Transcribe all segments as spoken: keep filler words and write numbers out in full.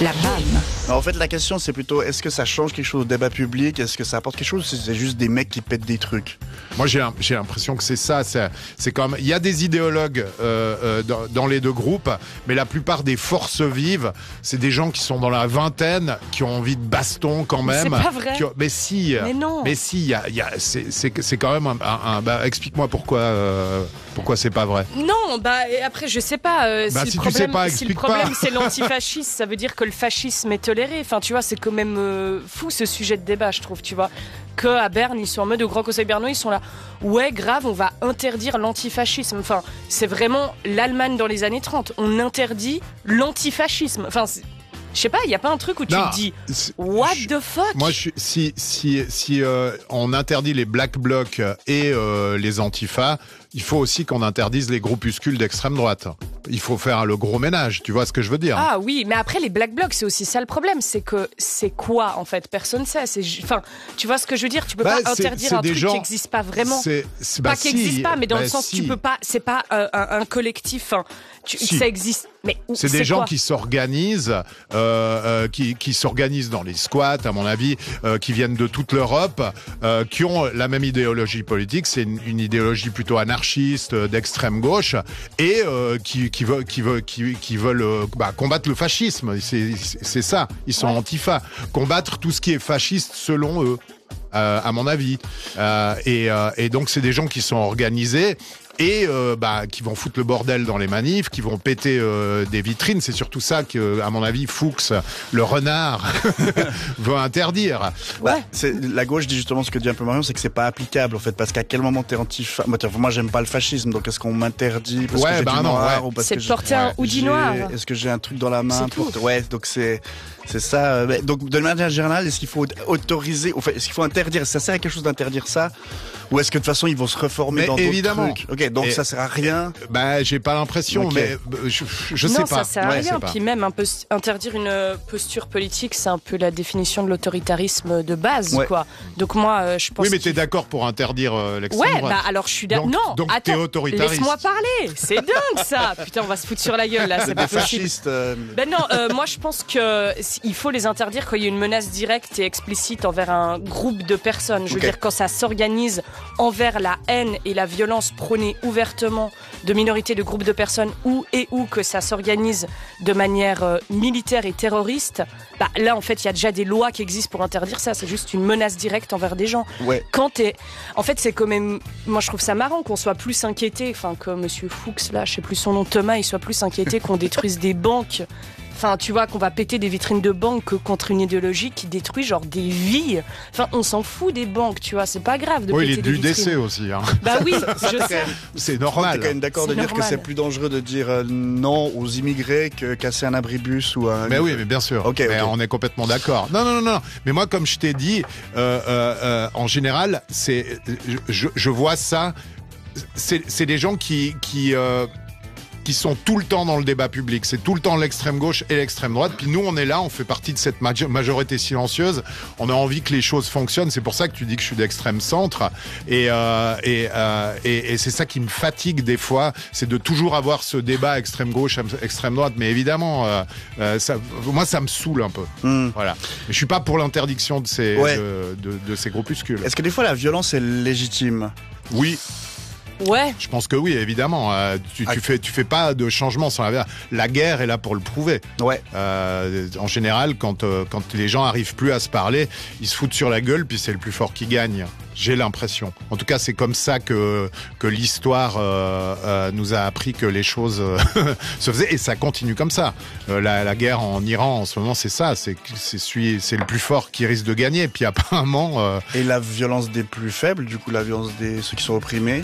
la base. Non, en fait, la question, c'est plutôt, est-ce que ça change quelque chose au débat public? Est-ce que ça apporte quelque chose? Ou c'est juste des mecs qui pètent des trucs? Moi, j'ai, j'ai l'impression que c'est ça. C'est, c'est comme, il y a des idéologues euh, euh, dans, dans les deux groupes, mais la plupart des forces vives, c'est des gens qui sont dans la vingtaine, qui ont envie de baston quand même. Mais c'est pas vrai. Qui ont, mais si. Mais non. Mais si, y a, y a, c'est, c'est, c'est quand même un. un, un bah, explique-moi pourquoi. Euh, pourquoi c'est pas vrai? Non, bah et après je sais pas. Euh, bah, si, si le tu problème, sais pas, si explique le problème pas. c'est l'antifascisme, ça veut dire que le fascisme est toléré. Enfin, tu vois, c'est quand même euh, fou ce sujet de débat, je trouve. Tu vois, que à Berne, ils sont en mode au Grand Conseil bernois, ils sont là. Ouais, grave, on va interdire l'antifascisme. Enfin, c'est vraiment l'Allemagne dans les années trente. On interdit l'antifascisme. Enfin, c'est... je sais pas, il y a pas un truc où tu non, te dis what je, the fuck? Moi, je, si si si euh, on interdit les black blocs et euh, les antifas, il faut aussi qu'on interdise les groupuscules d'extrême droite. Il faut faire le gros ménage, tu vois ce que je veux dire? Ah oui, mais après les black blocs, c'est aussi ça le problème, c'est que c'est quoi en fait? Personne sait. C'est, enfin, tu vois ce que je veux dire? Tu peux bah, pas c'est, interdire c'est un truc gens, qui n'existe pas vraiment. C'est, c'est, pas bah, qui si, n'existe pas, mais dans bah, le sens si. tu peux pas. C'est pas euh, un, un collectif. Hein, tu, Si. Ça existe. Mais c'est, c'est des gens quoi? qui s'organisent, euh, euh, qui, qui s'organisent dans les squats, à mon avis, euh, qui viennent de toute l'Europe, euh, qui ont la même idéologie politique. C'est une, une idéologie plutôt anarchiste, d'extrême gauche, et euh, qui, qui veulent, qui veulent, qui, qui veulent euh, bah, combattre le fascisme. C'est, c'est ça. Ils sont ouais. antifa, combattre tout ce qui est fasciste selon eux. Euh, à mon avis, euh, et, euh, et donc c'est des gens qui sont organisés et euh, bah, qui vont foutre le bordel dans les manifs, qui vont péter euh, des vitrines. C'est surtout ça que, à mon avis, Fuchs, le renard, veut interdire. Bah, c'est, la gauche dit justement ce que dit un peu Marion, c'est que c'est pas applicable en fait, parce qu'à quel moment t'es antifa? Moi, moi j'aime pas le fascisme, donc est-ce qu'on m'interdit parce ouais, que j'ai bah du non, noir ouais. ou parce c'est que de porter j'ai, un hoodie noir. Est-ce que j'ai un truc dans la main? C'est tout. Pour... Ouais, donc c'est c'est ça. Donc de manière générale, est-ce qu'il faut autoriser, enfin, est-ce qu'il faut interdire? Ça sert à quelque chose d'interdire ça? Ou est-ce que de toute façon ils vont se reformer mais dans évidemment. d'autres trucs? Ok, donc et ça sert à rien. Bah, j'ai pas l'impression, okay. mais je, je non, sais pas. Non, ça sert à ouais, rien. Puis même un peu interdire une posture politique, c'est un peu la définition de l'autoritarisme de base, ouais. quoi. Donc moi, euh, je pense. Oui, mais t'es d'accord pour interdire euh, l'extrême ouais, droite? Ouais, bah alors je suis d'accord. Non, donc attends, t'es autoritariste. Laisse-moi parler. C'est dingue ça. Putain, on va se foutre sur la gueule là. C'est pas possible. Euh... Ben non, euh, moi je pense que il faut les interdire quand il y a une menace directe et explicite envers un groupe de personnes. Je veux okay. dire, quand ça s'organise envers la haine et la violence prônée ouvertement de minorités, de groupes de personnes, ou et ou que ça s'organise de manière euh, militaire et terroriste, bah là en fait il y a déjà des lois qui existent pour interdire ça. C'est juste une menace directe envers des gens. Ouais. Quand t'es, en fait c'est quand même, moi je trouve ça marrant qu'on soit plus inquiété, enfin que Monsieur Fuchs là, je sais plus son nom, Thomas, il soit plus inquiété qu'on détruise des banques. Enfin, tu vois, qu'on va péter des vitrines de banques que contre une idéologie qui détruit genre des vies. Enfin, on s'en fout des banques, tu vois, c'est pas grave de oui, péter des vitrines. Oui, il est du décès aussi. Hein. Bah oui, ça, je sais. C'est normal. T'es quand même d'accord c'est de normal. dire que c'est plus dangereux de dire euh, non aux immigrés que casser un abribus ou un... Mais oui, mais bien sûr. Okay, mais okay. on est complètement d'accord. Non, non, non, non. Mais moi, comme je t'ai dit, euh, euh, euh, en général, c'est, je, je vois ça, c'est, c'est des gens qui... qui euh, qui sont tout le temps dans le débat public. C'est tout le temps l'extrême gauche et l'extrême droite. Puis nous, on est là, on fait partie de cette majorité silencieuse. On a envie que les choses fonctionnent. C'est pour ça que tu dis que je suis d'extrême centre. Et, euh, et, euh, et, et c'est ça qui me fatigue des fois, c'est de toujours avoir ce débat extrême gauche, extrême droite. Mais évidemment, euh, euh, ça, moi, ça me saoule un peu. Mm. Voilà. Mais je suis pas pour l'interdiction de ces, ouais. de, de, de ces groupuscules. Est-ce que des fois la violence est légitime? Oui. Ouais. Je pense que oui, évidemment. Euh, tu, tu fais, tu fais pas de changement sans la. La guerre est là pour le prouver. Ouais. Euh, en général, quand euh, quand les gens arrivent plus à se parler, ils se foutent sur la gueule, puis c'est le plus fort qui gagne. J'ai l'impression. En tout cas, c'est comme ça que que l'histoire euh, euh, nous a appris que les choses euh, se faisaient, et ça continue comme ça. Euh, la, la guerre en Iran en ce moment, c'est ça. C'est c'est celui, c'est le plus fort qui risque de gagner. Puis apparemment. Euh... Et la violence des plus faibles, du coup, la violence des ceux qui sont opprimés.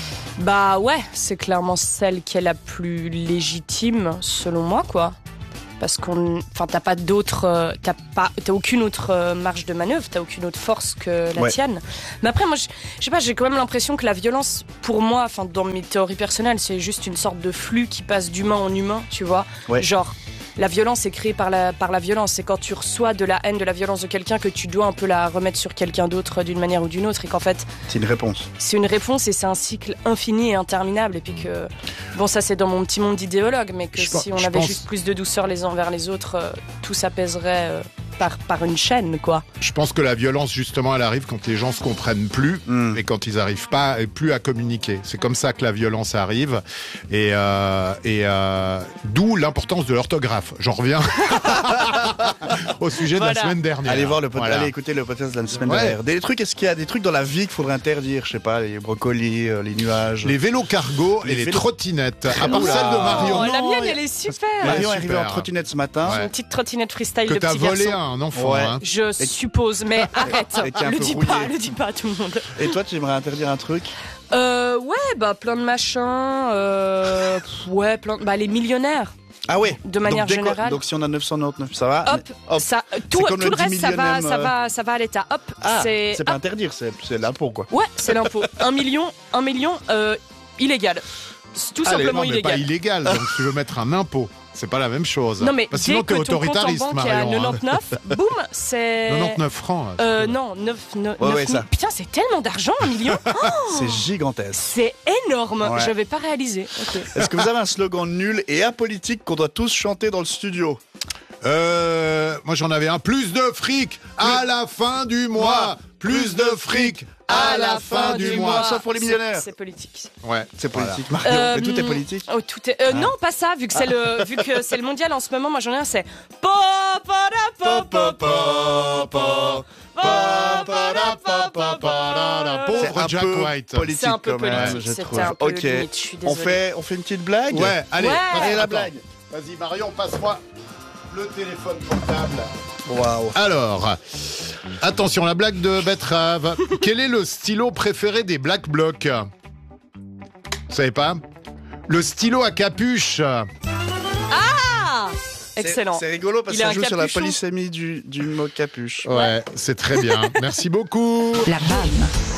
Bah ouais, c'est clairement celle qui est la plus légitime, selon moi, quoi. Parce qu'on, enfin, t'as pas d'autre, euh, t'as pas, t'as aucune autre euh, marge de manœuvre, t'as aucune autre force que la ouais. tienne. Mais après, moi, je sais pas, j'ai quand même l'impression que la violence, pour moi, enfin, dans mes théories personnelles, c'est juste une sorte de flux qui passe d'humain en humain, tu vois. Ouais. Genre, la violence est créée par la, par la violence. C'est quand tu reçois de la haine, de la violence de quelqu'un que tu dois un peu la remettre sur quelqu'un d'autre d'une manière ou d'une autre. Et qu'en fait, c'est une réponse. C'est une réponse et c'est un cycle infini et interminable. Et puis que, bon, ça c'est dans mon petit monde d'idéologue, mais que je si pense, on avait pense... juste plus de douceur les uns envers les autres, euh, tout s'apaiserait euh, par, par une chaîne, quoi. Je pense que la violence, justement, elle arrive quand les gens se comprennent plus mm. et quand ils n'arrivent pas et plus à communiquer. C'est comme ça que la violence arrive. Et, euh, et euh, d'où l'importance de l'orthographe. J'en reviens au sujet voilà. de la semaine dernière. Allez voir le pod- voilà. allez écouter le podcast de la semaine ouais. dernière. Des trucs, est-ce qu'il y a des trucs dans la vie qu'il faudrait interdire? Je sais pas, les brocolis, euh, les nuages. Les vélos cargo les et les vélos... trottinettes. À part Oula. celle de Marion. Oh, non, la mienne, y... elle est super. Marion est super. arrivée en trottinette ce matin. Ouais. Une petite trottinette freestyle Que de t'as petit volé garçon. à un enfant. Ouais. Hein. Je et suppose, mais arrête. Le dis rouillé. pas, le dis pas à tout le monde. Et toi, tu aimerais interdire un truc? Euh, ouais, bah plein de machins. Euh, ouais, plein. Bah les millionnaires. Ah ouais. De manière donc, générale. Donc si on a neuf cent quatre-vingt-neuf, ça va. Hop, Hop. ça, tout, comme tout le le reste, ça va, dix ça millionième, va, ça va à l'État. Hop, Ah, c'est. c'est pas hop. interdire, c'est, c'est l'impôt quoi. Ouais, c'est l'impôt. un million, un million, euh, illégal. C'est tout Allez, simplement non, mais pas illégal. illégal. Donc tu veux mettre un impôt. C'est pas la même chose. Non mais Parce que dès sinon que t'es ton compte en autoritariste, banque est à Marion. hein. quatre-vingt-dix-neuf, boum, c'est. quatre-vingt-dix-neuf francs. Euh, non, neuf, neuf, Ouais, neuf ouais, mille. ça. Putain, c'est tellement d'argent, un million. Oh, C'est gigantesque. c'est énorme. Ouais. Je n'avais pas réalisé. Ok. Est-ce que vous avez un slogan nul et apolitique qu'on doit tous chanter dans le studio? Euh, moi j'en avais un. Plus de fric à la fin du mois. Plus de fric à la fin du mois. Sauf pour les C'est- millionnaires. C'est politique. Ouais, C'est politique, Euh, Marion. Mais tout est politique. Oh, tout est. euh, Non, pas ça. Vu que c'est le, vu que c'est le mondial en ce moment, moi j'en ai un. C'est. Po, po, da, po, po, po, po. C'est Pauvre un Jack peu White. politique C'est un peu quand même, politique, je c'était trouve. un peu Ok. limite, je suis On désolée. fait, on fait une petite blague. Ouais, allez, Ouais. passe- Allez, la attends. blague. Vas-y Marion, passe-moi le téléphone portable. Waouh. Alors, attention, la blague de Betrave. Quel est le stylo préféré des Black Blocs? Vous savez pas? Le stylo à capuche. Ah, C'est- excellent. C'est rigolo parce Il que a ça un joue sur la capuchon. polysémie du, du mot capuche. Ouais, c'est très bien. Merci beaucoup. La B A M.